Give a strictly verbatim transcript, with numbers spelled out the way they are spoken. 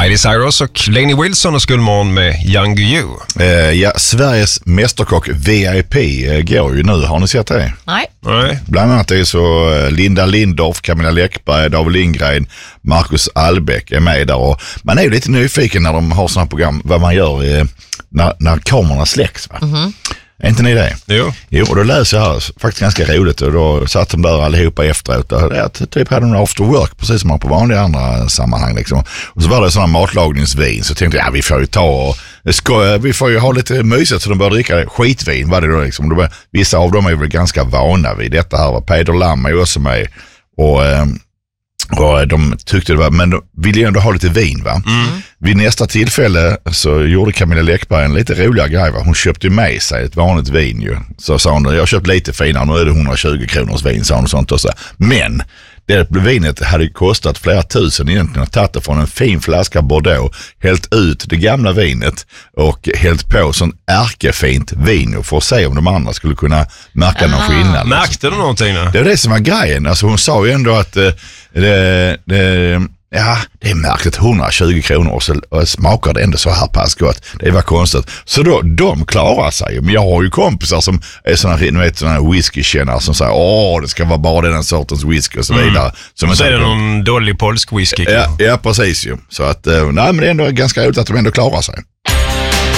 Miley Cyrus och Lainey Wilson och Skullmorgon med Young You. Eh, ja, Sveriges mästerkock V I P eh, går ju nu. Har ni sett det? Nej. Nej. Bland annat är så eh, Linda Lindorff, Camilla Läckberg, David Lindgren, Marcus Albeck är med där. Och man är ju lite nyfiken när de har sådana program vad man gör eh, när, när kamerorna släcks. Va? Mm-hmm. Är inte ni det? Jo. Jo, och då läser jag här, faktiskt ganska roligt, och då satt de där allihopa efteråt och det, typ hade de after work precis som man på vanliga andra sammanhang liksom. Och så var det sådana matlagningsvin, så tänkte jag, ja vi får ju ta och skoja, vi får ju ha lite mysigt, så de började dricka skitvin var det då liksom. Det var, vissa av dem är väl ganska vana vid detta här, Peder Lam är ju också med och eh, och de tyckte det var, men de ville ju ändå ha lite vin va. Mm. Vid nästa tillfälle så gjorde Camilla Läckberg en lite roligare grej va. Hon köpte med sig ett vanligt vin ju. Så sa hon, jag har köpt lite finare, nu är det hundratjugo kronors vin, sa hon och sånt och så. Men det vinet hade kostat flera tusen egentligen, att tagit det från en fin flaska Bordeaux, hällt ut det gamla vinet och hällt på sån ärkefint vin och för att se om de andra skulle kunna märka någon skillnad. Märkte du någonting då? Det är det som var grejen. Alltså hon sa ju ändå att eh, det, det, ja, det är märkligt, hundratjugo kronor och så och smakar det ändå så här pass gott. Det var konstigt. Så då, de klarar sig. Men jag har ju kompisar som är såna, ni vet, såna whiskykännare som säger, åh, det ska vara bara den sortens whisky och så vidare. Mm. Som och så är det någon dålig polsk whisky. Ja, ja, precis ju. Så att, nej men det är ändå ganska roligt att de ändå klarar sig.